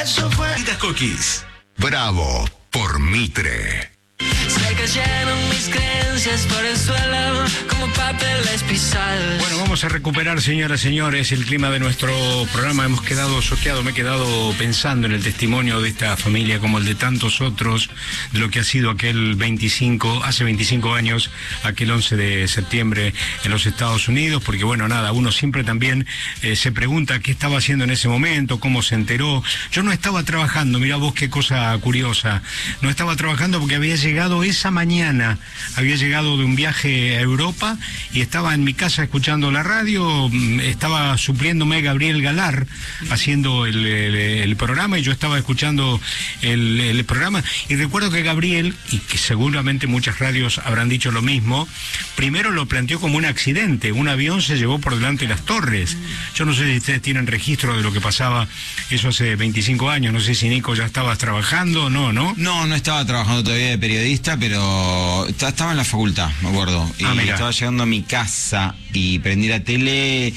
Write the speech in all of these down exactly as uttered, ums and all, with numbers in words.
Eso fue. Tita Cookies. Bravo por Mitre. Se cayeron mis creencias por el suelo como papeles pisados. Bueno, vamos a recuperar, señoras y señores, el clima de nuestro programa. Hemos quedado choqueados, me he quedado pensando en el testimonio de esta familia, como el de tantos otros, de lo que ha sido aquel veinticinco, hace veinticinco años, aquel once de septiembre en los Estados Unidos, porque bueno, nada, uno siempre también eh, se pregunta qué estaba haciendo en ese momento, cómo se enteró. Yo no estaba trabajando, mirá vos qué cosa curiosa, no estaba trabajando porque había llegado esa mañana, había llegado de un viaje a Europa y estaba en mi casa escuchando la radio, estaba supliéndome Gabriel Galar haciendo el, el, el programa y yo estaba escuchando el, el programa y recuerdo que Gabriel, y que seguramente muchas radios habrán dicho lo mismo, primero lo planteó como un accidente, un avión se llevó por delante las torres. Yo no sé si ustedes tienen registro de lo que pasaba eso hace veinticinco años, no sé si Nico ya estabas trabajando, no, ¿no? No, no estaba trabajando todavía de periodista, pero estaba en la facultad, me acuerdo. Y ah, estaba llegando a mi casa y prendí la tele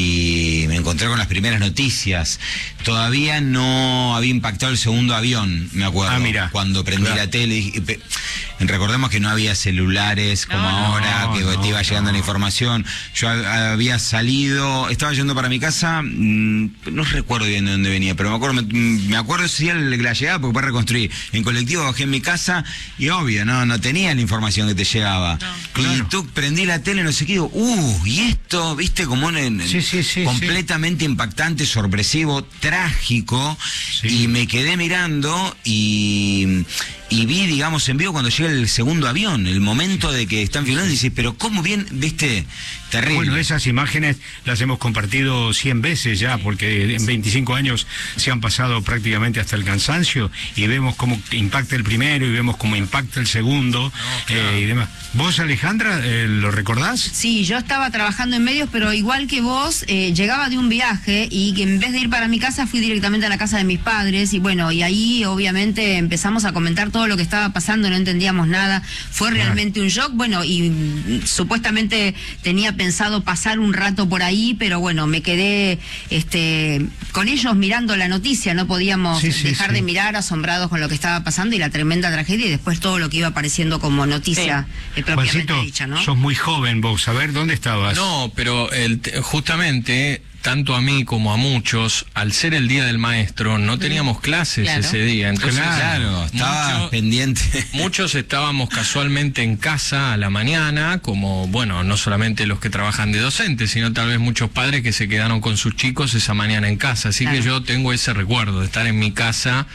y me encontré con las primeras noticias. Todavía no había impactado el segundo avión, me acuerdo. Ah, mira. Cuando prendí claro. la tele. Y, recordemos que no había celulares como no, ahora, no, que no, te iba llegando no. la información. Yo había salido, estaba yendo para mi casa, mmm, no recuerdo bien de dónde venía, pero me acuerdo, me, me acuerdo si sí, la llegada, porque para reconstruir. En colectivo bajé en mi casa y obvio, no, no tenía la información que te llegaba. No, claro. Y tú prendí la tele, no sé qué, digo, uh, y esto, viste, como un, sí, sí, sí, completamente sí. impactante, sorpresivo, trágico, sí. y me quedé mirando y... y vi, digamos, en vivo cuando llega el segundo avión, el momento de que están filmando y dices, pero cómo bien, viste, terrible. Bueno, esas imágenes las hemos compartido cien veces ya, porque en veinticinco años se han pasado prácticamente hasta el cansancio y vemos cómo impacta el primero y vemos cómo impacta el segundo, no, claro. eh, y demás. ¿Vos, Alejandra, eh, lo recordás? Sí, yo estaba trabajando en medios, pero igual que vos, eh, llegaba de un viaje y que en vez de ir para mi casa fui directamente a la casa de mis padres y bueno, y ahí obviamente empezamos a comentar todo lo que estaba pasando, no entendíamos nada, fue realmente un shock, bueno, y mm, supuestamente tenía pensado pasar un rato por ahí, pero bueno, me quedé este con ellos mirando la noticia, no podíamos sí, sí, dejar sí. de mirar asombrados con lo que estaba pasando y la tremenda tragedia y después todo lo que iba apareciendo como noticia sí. eh, propiamente Juancito, dicha, ¿no? Sos muy joven vos, a ver, ¿dónde estabas? No, pero el, justamente... tanto a mí como a muchos, al ser el Día del Maestro, no teníamos clases claro. ese día. Entonces, claro, estaba mucho, pendiente. Muchos estábamos casualmente en casa a la mañana, como, bueno, no solamente los que trabajan de docentes, sino tal vez muchos padres que se quedaron con sus chicos esa mañana en casa. Así claro. que yo tengo ese recuerdo de estar en mi casa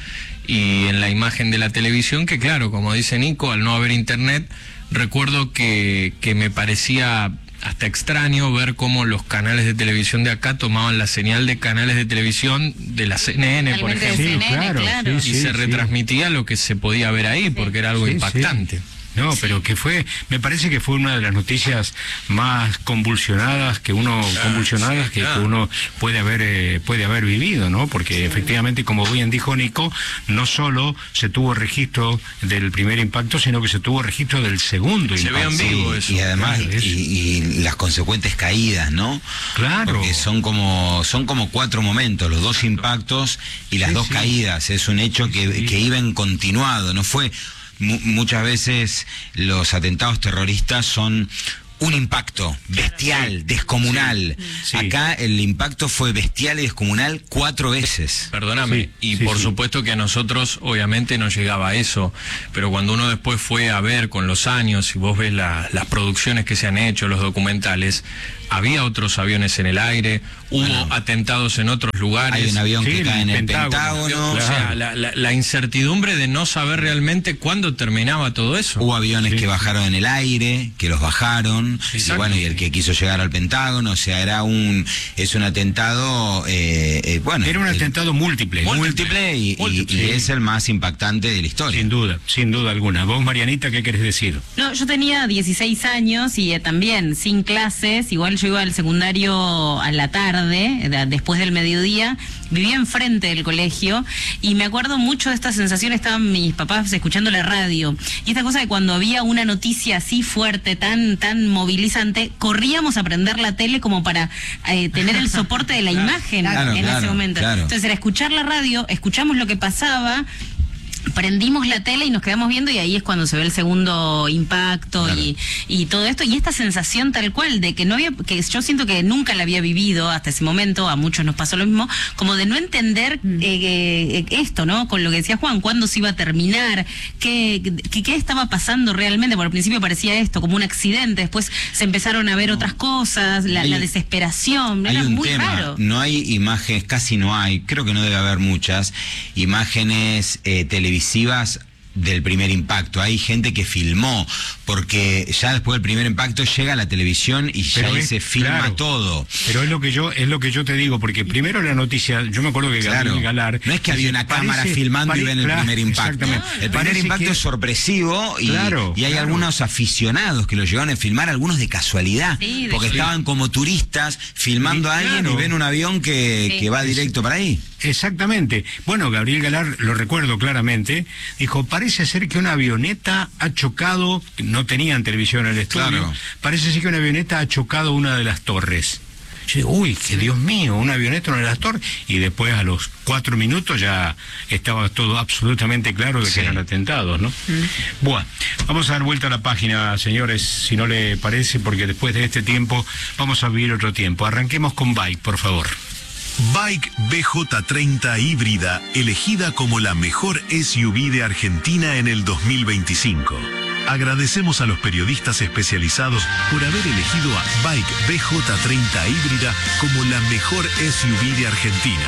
y en la imagen de la televisión, que claro, como dice Nico, al no haber internet, recuerdo que, que me parecía... hasta extraño ver cómo los canales de televisión de acá tomaban la señal de canales de televisión de la C N N, por ejemplo. Sí, C N N, claro, claro. sí, y sí, se retransmitía sí. lo que se podía ver ahí, porque era algo sí, impactante. Sí. No, pero que fue, me parece que fue una de las noticias más convulsionadas que uno, claro, convulsionadas sí, que, claro. que uno puede haber, eh, puede haber vivido, ¿no? Porque sí. efectivamente, como bien dijo Nico, no solo se tuvo registro del primer impacto, sino que se tuvo registro del segundo se impacto. Se ve en vivo sí, eso. Y además, claro, y, y las consecuentes caídas, ¿no? Claro. Porque son como, son como cuatro momentos, los dos impactos y las sí, dos sí. caídas. Es un hecho sí, que, sí. que iba en continuado, no fue... Muchas veces los atentados terroristas son un impacto bestial, sí. descomunal. Sí. Acá el impacto fue bestial y descomunal cuatro veces. Perdóname, sí, y sí, por sí. supuesto que a nosotros obviamente nos llegaba eso, pero cuando uno después fue a ver con los años y vos ves la, las producciones que se han hecho, los documentales, había otros aviones en el aire, hubo bueno, atentados en otros lugares. Hay un avión sí, que cae en el Pentágono. Pentágono. O claro. sea, la, la, la incertidumbre de no saber realmente cuándo terminaba todo eso. Hubo aviones sí. que bajaron en el aire, que los bajaron, y bueno, y el que quiso llegar al Pentágono, o sea, era un, es un atentado, eh, eh, bueno. Era un el, atentado múltiple. Múltiple, y, múltiple. Y, y es el más impactante de la historia. Sin duda, sin duda alguna. Vos, Marianita, ¿qué querés decir? No, yo tenía dieciséis años y eh, también sin clases, igual yo iba al secundario a la tarde, tarde, de, después del mediodía. Vivía enfrente del colegio y me acuerdo mucho de esta sensación. Estaban mis papás escuchando la radio y esta cosa de cuando había una noticia así fuerte, tan tan movilizante, corríamos a prender la tele como para eh, tener el soporte de la imagen claro, en claro, ese momento. Claro. Entonces era escuchar la radio, escuchamos lo que pasaba, prendimos la tele y nos quedamos viendo, y ahí es cuando se ve el segundo impacto. Claro. y, y todo esto, y esta sensación tal cual de que no había, que yo siento que nunca la había vivido hasta ese momento, a muchos nos pasó lo mismo, como de no entender mm. eh, eh, esto, ¿no? Con lo que decía Juan, cuándo se iba a terminar, qué, qué, qué estaba pasando realmente. Por el principio parecía esto como un accidente, después se empezaron a ver no. otras cosas, la, hay, la desesperación, hay era un muy tema, raro. No hay imágenes, casi no hay, creo que no debe haber muchas imágenes eh, televisivas del primer impacto. Hay gente que filmó, porque ya después del primer impacto llega a la televisión y pero ya ahí es, se filma claro, todo. Pero es lo que yo es lo que yo te digo, porque primero la noticia, yo me acuerdo que claro, Gabriel Galar, no es que había una parece, cámara filmando pare, y ven el claro, primer impacto. No, el primer parece impacto que, es sorpresivo y, claro, y hay claro. algunos aficionados que lo llegaron a filmar, algunos de casualidad, sí, de porque sí. estaban como turistas filmando sí, a alguien claro. y ven un avión que, sí. que va directo para ahí. Exactamente. Bueno, Gabriel Galar, lo recuerdo claramente, dijo, parece ser que una avioneta ha chocado, no tenían televisión en el estudio, Claro. parece ser que una avioneta ha chocado una de las torres. Yo digo, uy, que Dios mío, una avioneta en una de las torres, y después a los cuatro minutos ya estaba todo absolutamente claro de que sí. eran atentados, ¿no? Mm. Bueno, vamos a dar vuelta a la página, señores, si no le parece, porque después de este tiempo vamos a vivir otro tiempo. Arranquemos con Bike, por favor. Bike B J treinta híbrida, elegida como la mejor S U V de Argentina en el dos mil veinticinco. Agradecemos a los periodistas especializados por haber elegido a Bike B J treinta híbrida como la mejor S U V de Argentina.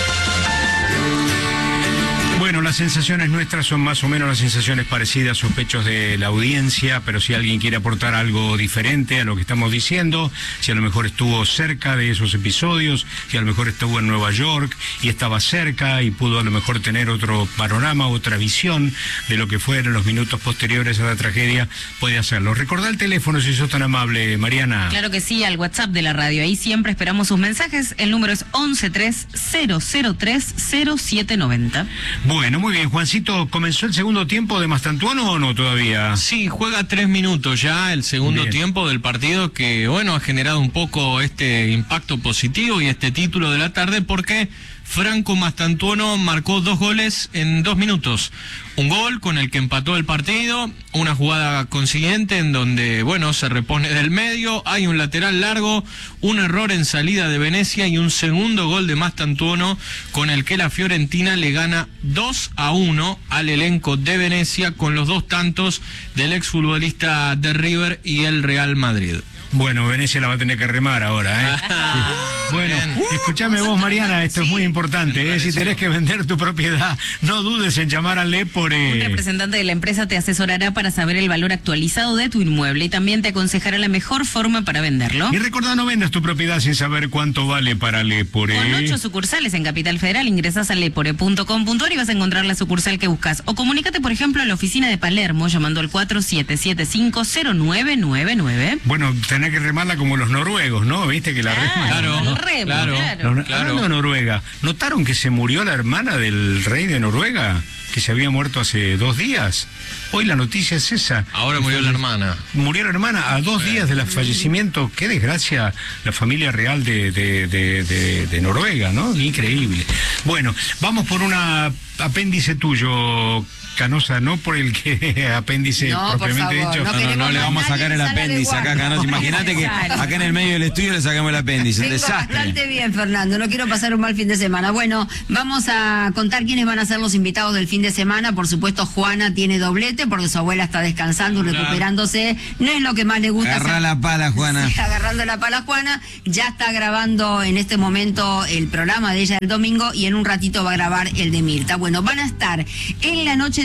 Bueno, las sensaciones nuestras son más o menos las sensaciones parecidas, sospechos de la audiencia, pero si alguien quiere aportar algo diferente a lo que estamos diciendo, si a lo mejor estuvo cerca de esos episodios, si a lo mejor estuvo en Nueva York y estaba cerca y pudo a lo mejor tener otro panorama, otra visión de lo que fueron los minutos posteriores a la tragedia, puede hacerlo. Recordá el teléfono si sos tan amable, Mariana. Claro que sí, al WhatsApp de la radio. Ahí siempre esperamos sus mensajes. El número es once tres cero cero tres cero siete noventa. Bueno, muy bien, Juancito, ¿comenzó el segundo tiempo de Mastantuono o no todavía? Sí, juega tres minutos ya el segundo bien. tiempo del partido, que bueno, ha generado un poco este impacto positivo y este título de la tarde, porque Franco Mastantuono marcó dos goles en dos minutos. Un gol con el que empató el partido, una jugada consiguiente en donde, bueno, se repone del medio, hay un lateral largo, un error en salida de Venecia y un segundo gol de Mastantuono con el que la Fiorentina le gana dos a uno al elenco de Venecia, con los dos tantos del exfutbolista de River y el Real Madrid. Bueno, Venecia la va a tener que remar ahora, ¿eh? Ah, bueno, bien. escúchame vos, Mariana, esto Sí. es muy importante, ¿eh? Si tenés que vender tu propiedad, no dudes en llamar al Lepore. Un representante de la empresa te asesorará para saber el valor actualizado de tu inmueble y también te aconsejará la mejor forma para venderlo. Y recordá, no vendas tu propiedad sin saber cuánto vale para Lepore. Con ocho sucursales en Capital Federal, ingresás a lepore punto com punto ar y vas a encontrar la sucursal que buscas. O comunícate, por ejemplo, a la oficina de Palermo llamando al cuatro siete siete cinco cero nueve nueve nueve. Bueno, tenés que remarla como los noruegos, ¿no? ¿Viste que la reman? Claro, el remo, claro. claro. Los- Claro. Hablando de Noruega, ¿notaron que se murió la hermana del rey de Noruega? Que se había muerto hace dos días. Hoy la noticia es esa. Ahora murió la hermana. Murió la hermana a dos días del fallecimiento. Qué desgracia la familia real de, de, de, de, de Noruega, ¿no? Increíble. Bueno, vamos por una apéndice tuyo, Canosa, no por el que apéndice No, por propiamente favor, dicho. no No, no, queremos no le más vamos a nadie sacar en el sala de apéndice acá, guardia. Canosa. Imagínate que Claro. acá en el medio del estudio le sacamos el apéndice. Un Vengo desastre. bastante bien, Fernando. No quiero pasar un mal fin de semana. Bueno, vamos a contar quiénes van a ser los invitados del fin de semana. Por supuesto, Juana tiene doblete porque su abuela está descansando y recuperándose. No es lo que más le gusta. Agarrá hacer. la pala, Juana. Sí, agarrando la pala, Juana. Ya está grabando en este momento el programa de ella el domingo y en un ratito va a grabar el de Mirta. Bueno, van a estar en la noche de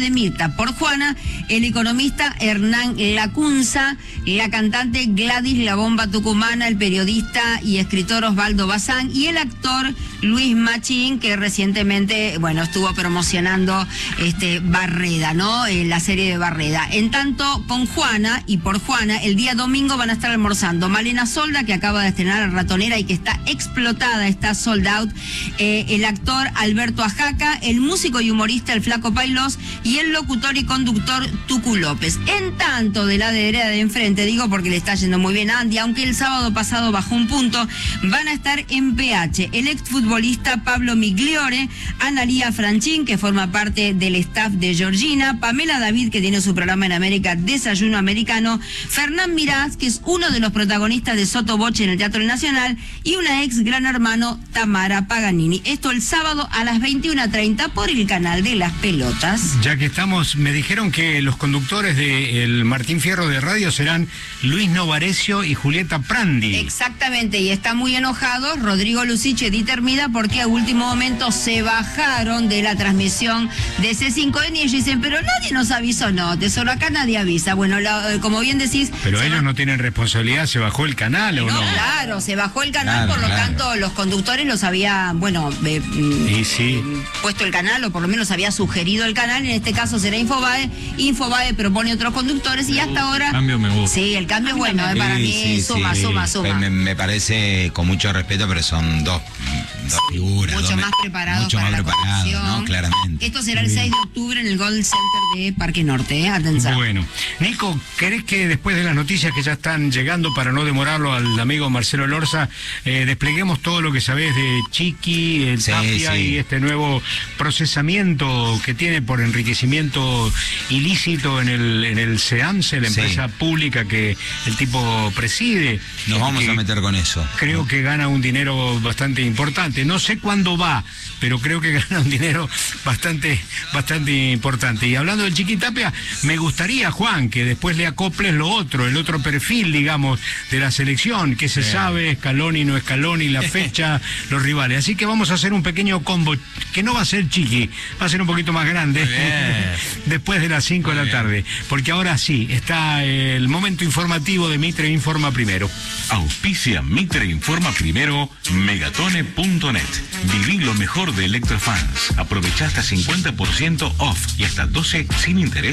de Mirta por Juana, el economista Hernán Lacunza, la cantante Gladys La Bomba Tucumana, el periodista y escritor Osvaldo Bazán y el actor Luis Machín, que recientemente, bueno, estuvo promocionando este Barreda, ¿no? Eh, la serie de Barreda. En tanto, con Juana y por Juana, el día domingo van a estar almorzando Malena Solda, que acaba de estrenar a Ratonera y que está explotada, está sold out, eh, el actor Alberto Ajaca, el músico y humorista El Flaco Pailós y el locutor y conductor Tucu López. En tanto, de la vereda de enfrente, digo porque le está yendo muy bien a Andy, aunque el sábado pasado bajó un punto, van a estar en P H el exfutbolista Pablo Migliore, Analía Franchín, que forma parte del staff de Georgina, Pamela David, que tiene su programa en América, Desayuno Americano, Fernán Mirás, que es uno de los protagonistas de Soto Boche en el Teatro Nacional, y una ex Gran Hermano, Tamara Paganini. Esto el sábado a las veintiuna treinta por el canal de Las Pelotas. Ya que estamos, me dijeron que los conductores del Martín Fierro de Radio serán Luis Novarecio y Julieta Prandi. Exactamente, y está muy enojado Rodrigo Lucich y Edith Hermida porque a último momento se bajaron de la transmisión de C cinco N y ellos dicen, pero nadie nos avisó. No, tesoro, acá nadie avisa. Bueno, la, como bien decís... Pero ellos va... no tienen responsabilidad, ¿se bajó el canal o no? No, claro, se bajó el canal, Claro, por lo claro. tanto los conductores los había, bueno, eh, Y sí. puesto el canal, o por lo menos había sugerido el canal, en este caso será Infobae. Infobae propone otros conductores y hasta ahora... El cambio me gusta. Sí, el cambio es bueno, eh, para Sí, mí sí, suma, sí. suma, suma. Me, me parece con mucho respeto, pero son dos, dos figuras. Mucho dos más me- preparados mucho para más la preparados, conducción. ¿no? Claramente. Esto será el seis de octubre en el Gold Center de Parque Norte, ¿eh? Atención. Bueno, Nico, ¿querés que después de las noticias que ya están llegando, para no demorarlo al amigo Marcelo Lorza, eh, despleguemos todo lo que sabés de Chiqui, el Sí, Tapia sí. y este nuevo procesamiento que tiene por enriquecimiento ilícito en el, en el SEAMSE, la Sí. empresa pública que el tipo preside? Nos vamos Que a meter con eso. Creo que gana un dinero bastante importante. No sé cuándo va, pero creo que gana un dinero bastante, bastante importante. Y hablando del Chiquitapia, me gustaría, Juan, que después le acoples lo otro, el otro perfil, digamos, de la selección, que se Sí. sabe, Scaloni, no Scaloni, la fecha, los rivales. Así que vamos a hacer un pequeño combo, que no va a ser Chiqui, va a ser un poquito más grande, Muy bien. después de las cinco de Muy la tarde. Porque ahora sí, está el momento informativo de Mitre Informa Primero. Auspicia Mitre Informa Primero, megatone punto net. Viví lo mejor de Electrofans. Aprovecha hasta cincuenta por ciento off y hasta doce sin interés.